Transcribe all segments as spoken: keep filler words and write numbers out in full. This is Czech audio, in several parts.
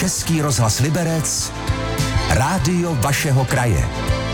Český rozhlas Liberec, rádio vašeho kraje.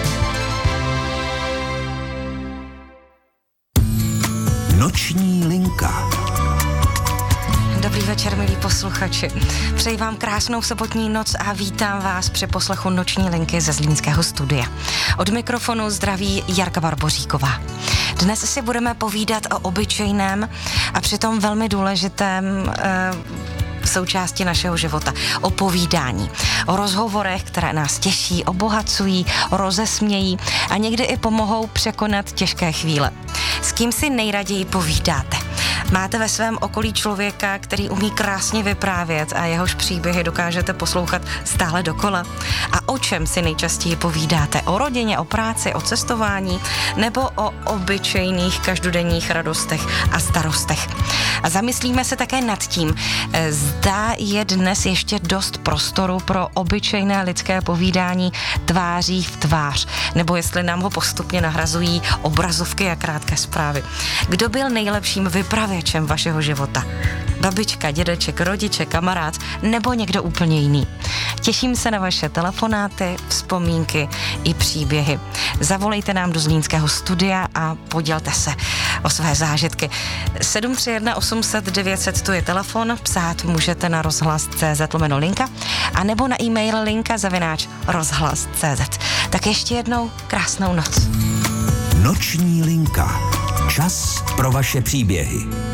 Noční linka. Dobrý večer, milí posluchači. Přeji vám krásnou sobotní noc a vítám vás při poslechu Noční linky ze zlínského studia. Od mikrofonu zdraví Jarka Barboříková. Dnes si budeme povídat o obyčejném a přitom velmi důležitém eh, součásti našeho života. O povídání, o rozhovorech, které nás těší, obohacují, rozesmějí a někdy i pomohou překonat těžké chvíle. S kým si nejraději povídáte? Máte ve svém okolí člověka, který umí krásně vyprávět a jehož příběhy dokážete poslouchat stále dokola? A o čem si nejčastěji povídáte? O rodině, o práci, o cestování nebo o obyčejných každodenních radostech a starostech? A zamyslíme se také nad tím, zda je dnes ještě dost prostoru pro obyčejné lidské povídání tváří v tvář, nebo jestli nám ho postupně nahrazují obrazovky a krátké zprávy. Kdo byl nejlepším vypravěčem vašeho života? Babička, dědeček, rodiče, kamarád nebo někdo úplně jiný? Těším se na vaše telefonáty, vzpomínky i příběhy. Zavolejte nám do zlínského studia a podělte se o své zážitky. sedm tři jedna osm set devět set, tu je telefon, psát můžete na rozhlas tečka cé zet lomeno linka a nebo na e-mail linka zavináč rozhlas tečka cé zet. Tak ještě jednou krásnou noc. Noční linka. Čas pro vaše příběhy.